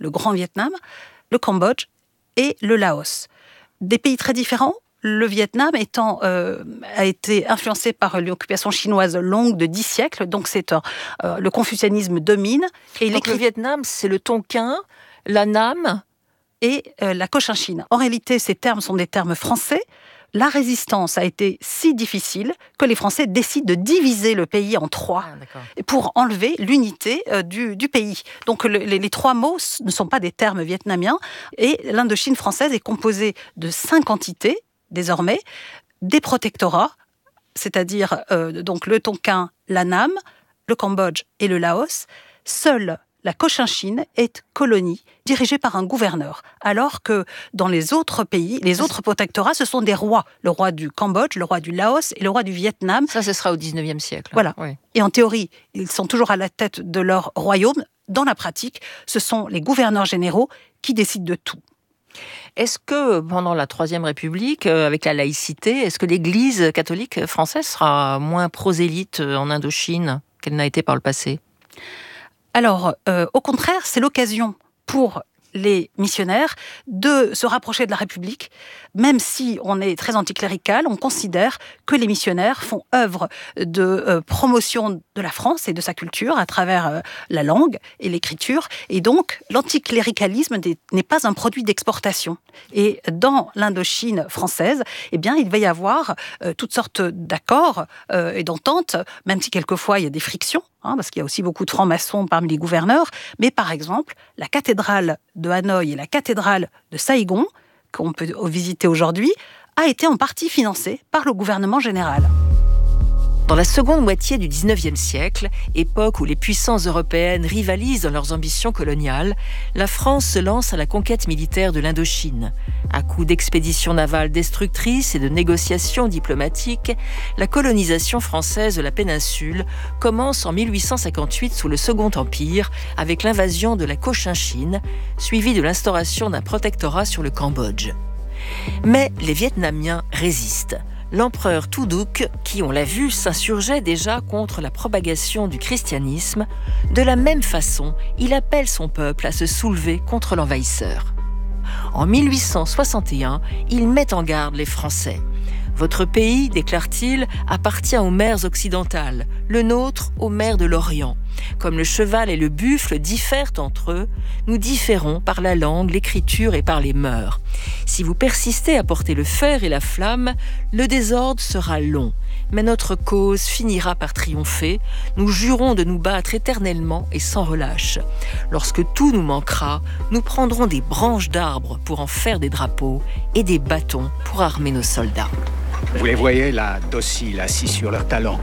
le Grand Vietnam, le Cambodge et le Laos. Des pays très différents. Le Vietnam a été influencé par l'occupation chinoise longue de 10 siècles, donc le confucianisme domine. Et donc le Vietnam, c'est le Tonkin, la Nam et la Cochinchine. En réalité, ces termes sont des termes français. La résistance a été si difficile que les Français décident de diviser le pays en 3 pour enlever l'unité du pays. Donc les 3 mots ne sont pas des termes vietnamiens et l'Indochine française est composée de 5 entités désormais, des protectorats, c'est-à-dire donc le Tonkin, la Nam, le Cambodge et le Laos. Seule la Cochinchine est colonie dirigée par un gouverneur, alors que dans les autres pays, les autres protectorats, ce sont des rois. Le roi du Cambodge, le roi du Laos et le roi du Vietnam. Ça, ce sera au 19e siècle. Voilà. Oui. Et en théorie, ils sont toujours à la tête de leur royaume. Dans la pratique, ce sont les gouverneurs généraux qui décident de tout. Est-ce que pendant la Troisième République, avec la laïcité, est-ce que l'Église catholique française sera moins prosélyte en Indochine qu'elle n'a été par le passé ? Alors, au contraire, c'est l'occasion pour les missionnaires de se rapprocher de la République. Même si on est très anticlérical, on considère que les missionnaires font œuvre de promotion de la France et de sa culture à travers la langue et l'écriture. Et donc, l'anticléricalisme n'est pas un produit d'exportation. Et dans l'Indochine française, eh bien, il va y avoir toutes sortes d'accords et d'ententes, même si quelquefois il y a des frictions, parce qu'il y a aussi beaucoup de francs-maçons parmi les gouverneurs. Mais par exemple, la cathédrale de Hanoï et la cathédrale de Saïgon, qu'on peut visiter aujourd'hui, a été en partie financée par le gouvernement général. Dans la seconde moitié du XIXe siècle, époque où les puissances européennes rivalisent dans leurs ambitions coloniales, la France se lance à la conquête militaire de l'Indochine. À coup d'expéditions navales destructrices et de négociations diplomatiques, la colonisation française de la péninsule commence en 1858 sous le Second Empire avec l'invasion de la Cochinchine, suivie de l'instauration d'un protectorat sur le Cambodge. Mais les Vietnamiens résistent. L'empereur Tu Duc, qui, on l'a vu, s'insurgeait déjà contre la propagation du christianisme, de la même façon, il appelle son peuple à se soulever contre l'envahisseur. En 1861, il met en garde les Français. « Votre pays, déclare-t-il, appartient aux mers occidentales, le nôtre aux mers de l'Orient. Comme le cheval et le buffle diffèrent entre eux, nous différons par la langue, l'écriture et par les mœurs. Si vous persistez à porter le fer et la flamme, le désordre sera long. Mais notre cause finira par triompher. Nous jurons de nous battre éternellement et sans relâche. Lorsque tout nous manquera, nous prendrons des branches d'arbres pour en faire des drapeaux et des bâtons pour armer nos soldats. » Vous les voyez là, dociles, assis sur leurs talons.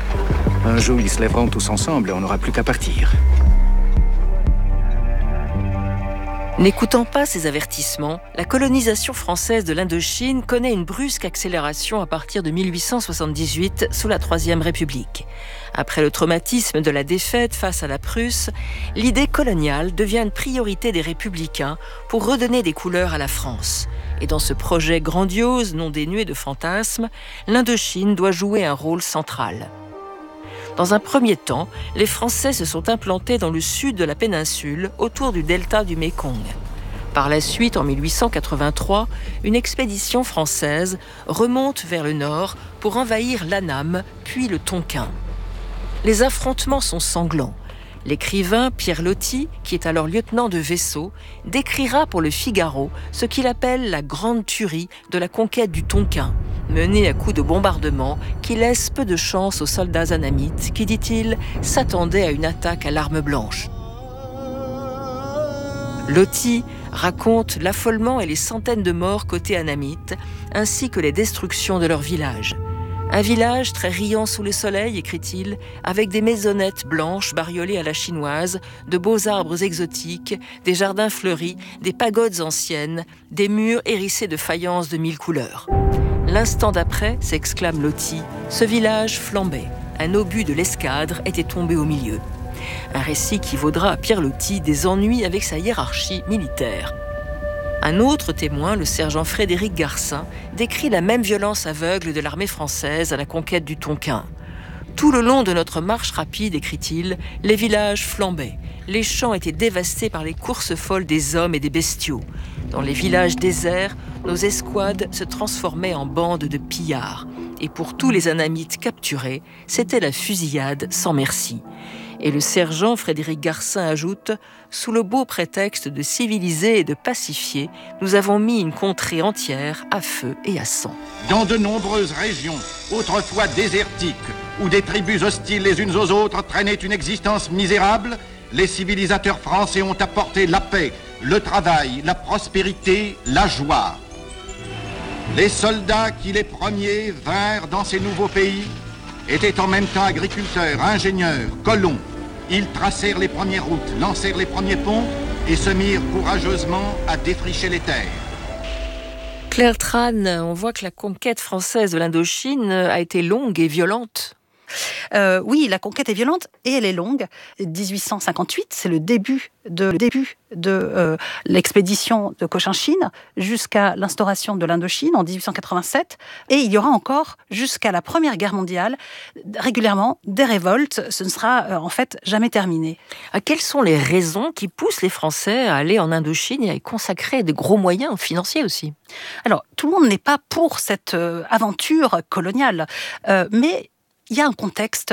Un jour, ils se lèveront tous ensemble et on n'aura plus qu'à partir. N'écoutant pas ces avertissements, la colonisation française de l'Indochine connaît une brusque accélération à partir de 1878 sous la Troisième République. Après le traumatisme de la défaite face à la Prusse, l'idée coloniale devient une priorité des républicains pour redonner des couleurs à la France. Et dans ce projet grandiose, non dénué de fantasmes, l'Indochine doit jouer un rôle central. Dans un premier temps, les Français se sont implantés dans le sud de la péninsule, autour du delta du Mékong. Par la suite, en 1883, une expédition française remonte vers le nord pour envahir l'Annam, puis le Tonkin. Les affrontements sont sanglants. L'écrivain Pierre Loti, qui est alors lieutenant de vaisseau, décrira pour le Figaro ce qu'il appelle la grande tuerie de la conquête du Tonkin, menée à coups de bombardement qui laisse peu de chance aux soldats annamites qui, dit-il, s'attendaient à une attaque à l'arme blanche. Loti raconte l'affolement et les centaines de morts côté annamite, ainsi que les destructions de leur village. Un village très riant sous le soleil, écrit-il, avec des maisonnettes blanches bariolées à la chinoise, de beaux arbres exotiques, des jardins fleuris, des pagodes anciennes, des murs hérissés de faïences de 1000 couleurs. L'instant d'après, s'exclame Loti, ce village flambait. Un obus de l'escadre était tombé au milieu. Un récit qui vaudra à Pierre Loti des ennuis avec sa hiérarchie militaire. Un autre témoin, le sergent Frédéric Garcin, décrit la même violence aveugle de l'armée française à la conquête du Tonkin. Tout le long de notre marche rapide, écrit-il, les villages flambaient. Les champs étaient dévastés par les courses folles des hommes et des bestiaux. Dans les villages déserts, nos escouades se transformaient en bandes de pillards. Et pour tous les anamites capturés, c'était la fusillade sans merci. Et le sergent Frédéric Garcin ajoute « Sous le beau prétexte de civiliser et de pacifier, nous avons mis une contrée entière à feu et à sang. » Dans de nombreuses régions, autrefois désertiques, où des tribus hostiles les unes aux autres traînaient une existence misérable, les civilisateurs français ont apporté la paix, le travail, la prospérité, la joie. Les soldats qui les premiers vinrent dans ces nouveaux pays étaient en même temps agriculteurs, ingénieurs, colons. Ils tracèrent les premières routes, lancèrent les premiers ponts et se mirent courageusement à défricher les terres. Claire Tran, on voit que la conquête française de l'Indochine a été longue et violente. Oui, la conquête est violente et elle est longue. 1858, c'est le début de l'expédition de Cochinchine jusqu'à l'instauration de l'Indochine en 1887. Et il y aura encore, jusqu'à la Première Guerre mondiale, régulièrement des révoltes. Ce ne sera en fait jamais terminé. Quelles sont les raisons qui poussent les Français à aller en Indochine et à y consacrer de gros moyens financiers aussi ? Alors, tout le monde n'est pas pour cette aventure coloniale, mais il y a un contexte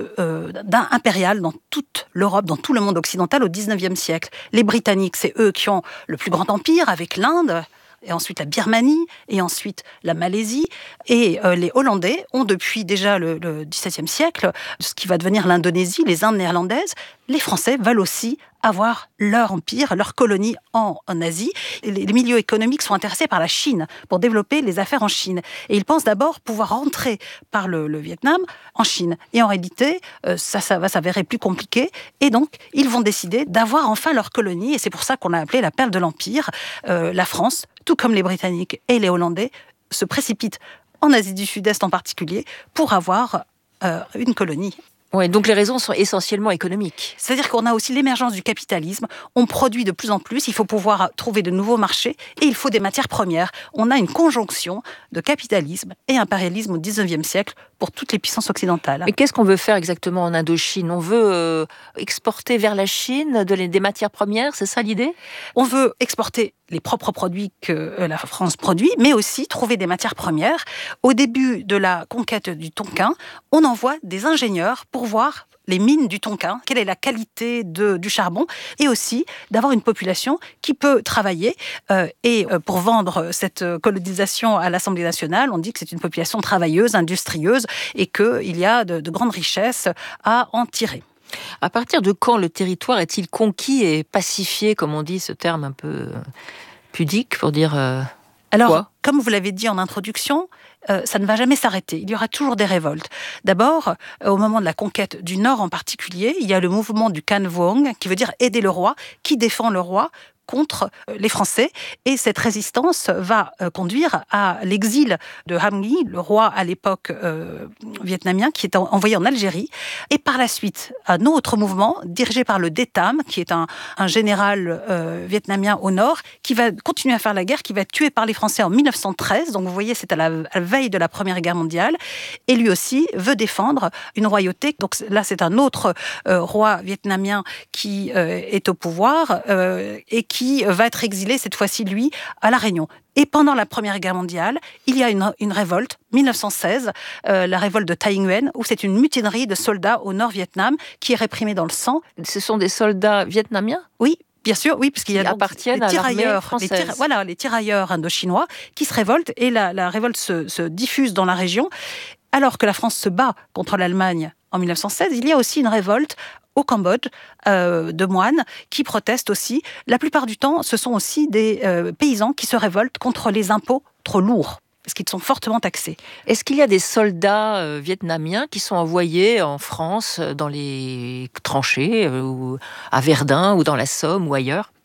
d'un impérial dans toute l'Europe, dans tout le monde occidental au XIXe siècle. Les Britanniques, c'est eux qui ont le plus grand empire avec l'Inde, et ensuite la Birmanie, et ensuite la Malaisie. Et les Hollandais ont depuis déjà le XVIIe siècle, ce qui va devenir l'Indonésie, les Indes néerlandaises. Les Français veulent aussi avoir leur empire, leur colonie en Asie. Les milieux économiques sont intéressés par la Chine pour développer les affaires en Chine. Et ils pensent d'abord pouvoir rentrer par le Vietnam en Chine. Et en réalité, ça va s'avérer plus compliqué. Et donc, ils vont décider d'avoir enfin leur colonie. Et c'est pour ça qu'on a appelé la perle de l'Empire. La France, tout comme les Britanniques et les Hollandais, se précipitent en Asie du Sud-Est en particulier pour avoir une colonie. Oui, donc les raisons sont essentiellement économiques. C'est-à-dire qu'on a aussi l'émergence du capitalisme, on produit de plus en plus, il faut pouvoir trouver de nouveaux marchés et il faut des matières premières. On a une conjonction de capitalisme et impérialisme au XIXe siècle pour toutes les puissances occidentales. Mais qu'est-ce qu'on veut faire exactement en Indochine ? On veut exporter vers la Chine des matières premières, c'est ça l'idée ? On veut exporter les propres produits que la France produit, mais aussi trouver des matières premières. Au début de la conquête du Tonkin, on envoie des ingénieurs pour voir les mines du Tonkin, quelle est la qualité du charbon, et aussi d'avoir une population qui peut travailler. Et pour vendre cette colonisation à l'Assemblée nationale, on dit que c'est une population travailleuse, industrieuse, et qu'il y a de grandes richesses à en tirer. À partir de quand le territoire est-il conquis et pacifié, comme on dit, ce terme un peu pudique pour dire Alors, quoi ? Comme vous l'avez dit en introduction, ça ne va jamais s'arrêter. Il y aura toujours des révoltes. D'abord, au moment de la conquête du Nord en particulier, il y a le mouvement du Can Vuong, qui veut dire aider le roi, qui défend le roi contre les Français. Et cette résistance va conduire à l'exil de Ham Nghi, le roi à l'époque vietnamien, qui est envoyé en Algérie. Et par la suite, un autre mouvement dirigé par le Détam, qui est un général vietnamien au nord, qui va continuer à faire la guerre, qui va être tué par les Français en 1913. Donc vous voyez, c'est à la veille de la Première Guerre mondiale. Et lui aussi veut défendre une royauté. Donc là, c'est un autre roi vietnamien qui est au pouvoir et qui va être exilé, cette fois-ci, lui, à La Réunion. Et pendant la Première Guerre mondiale, il y a une révolte, 1916, la révolte de Tay Nguyen, où c'est une mutinerie de soldats au Nord-Vietnam qui est réprimée dans le sang. Ce sont des soldats vietnamiens ? Oui. Bien sûr, oui, puisqu'il y a appartiennent à l'armée française. Les tirailleurs indochinois qui se révoltent et la révolte se diffuse dans la région. Alors que la France se bat contre l'Allemagne en 1916, il y a aussi une révolte au Cambodge, de moines qui protestent aussi. La plupart du temps, ce sont aussi des paysans qui se révoltent contre les impôts trop lourds, parce qu'ils sont fortement taxés. Est-ce qu'il y a des soldats vietnamiens qui sont envoyés en France dans les tranchées, ou à Verdun, ou dans la Somme, ou ailleurs ?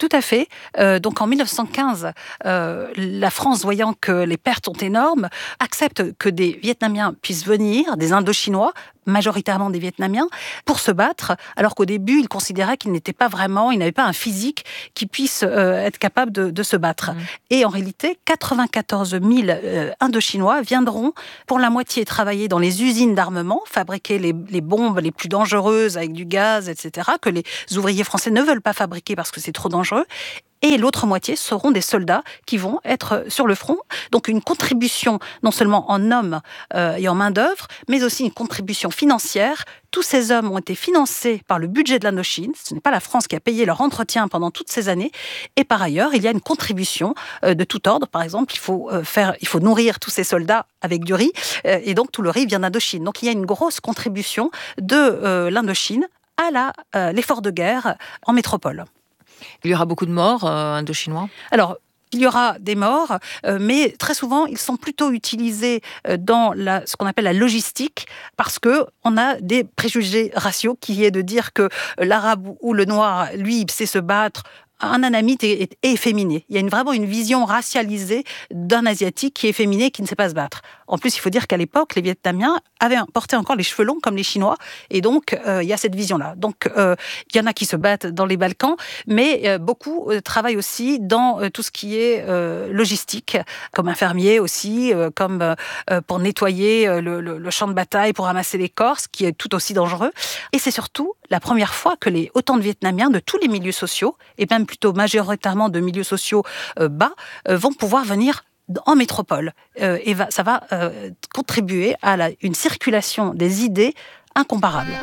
Tout à fait. Donc en 1915, la France, voyant que les pertes sont énormes, accepte que des Vietnamiens puissent venir, des Indochinois, majoritairement des Vietnamiens, pour se battre, alors qu'au début, ils considéraient qu'ils n'étaient pas vraiment, ils n'avaient pas un physique qui puisse être capable de se battre. Et en réalité, 94 000 Indochinois viendront pour la moitié travailler dans les usines d'armement, fabriquer les bombes les plus dangereuses avec du gaz, etc., que les ouvriers français ne veulent pas fabriquer parce que c'est trop dangereux. Et l'autre moitié seront des soldats qui vont être sur le front. Donc une contribution non seulement en hommes et en main-d'œuvre, mais aussi une contribution financière. Tous ces hommes ont été financés par le budget de l'Indochine. Ce n'est pas la France qui a payé leur entretien pendant toutes ces années. Et par ailleurs, il y a une contribution de tout ordre. Par exemple, il faut nourrir tous ces soldats avec du riz. Et donc tout le riz vient d'Indochine. Donc il y a une grosse contribution de l'Indochine à l'effort de guerre en métropole. Il y aura beaucoup de morts indochinois ? Alors, il y aura des morts, mais très souvent, ils sont plutôt utilisés dans ce qu'on appelle la logistique, parce qu'on a des préjugés raciaux, qui est de dire que l'arabe ou le noir, lui, sait se battre. Un anamite est efféminé. Il y a vraiment une vision racialisée d'un asiatique qui est efféminé et qui ne sait pas se battre. En plus, il faut dire qu'à l'époque, les Vietnamiens avaient porté encore les cheveux longs comme les Chinois. Et donc, il y a cette vision-là. Donc, il y en a qui se battent dans les Balkans, mais beaucoup travaillent aussi dans tout ce qui est logistique, comme infirmiers aussi, comme pour nettoyer le champ de bataille, pour ramasser l'écorce, qui est tout aussi dangereux. Et c'est surtout la première fois que autant de Vietnamiens de tous les milieux sociaux, et même plutôt majoritairement de milieux sociaux bas, vont pouvoir venir en métropole. Et ça va contribuer à une circulation des idées incomparable.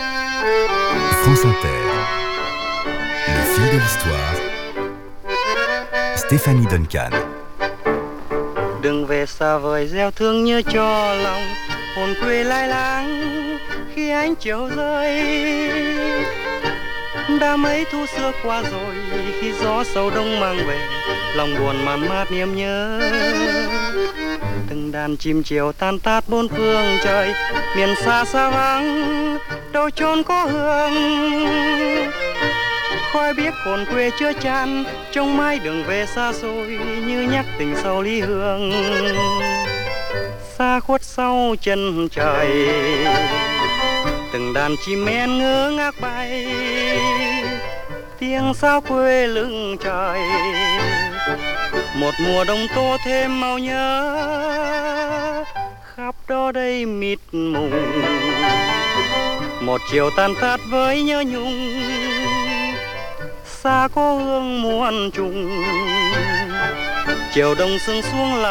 France Inter. Le fil de l'histoire. Stéphanie Duncan. Đừng về xa vời gieo thương như cho lòng hồn quê lai láng khi ánh chiều rơi. Đã mấy thu xưa qua rồi khi gió sầu đông mang về lòng buồn man mát niềm nhớ. Từng đàn chim chiều tan tát bốn phương trời miền xa xa vắng đâu chốn có hương. Khói biếc hồn quê chứa chan trong mái đường về xa xôi như nhắc tình sâu ly hương. Xa khuất sau chân trời từng đàn chim én ngơ ngác bay tiếng sao quê lưng trời một mùa đông tô thêm màu nhớ khắp đó đây mịt mùng một chiều tan tát với nhớ nhung xa có hương muôn trùng chiều đông sương xuống